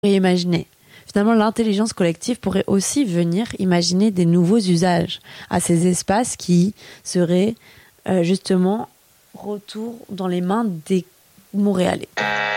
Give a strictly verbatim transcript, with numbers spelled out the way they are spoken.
imaginer. Finalement, l'intelligence collective pourrait aussi venir imaginer des nouveaux usages à ces espaces qui seraient euh, justement retour dans les mains des Montréalais.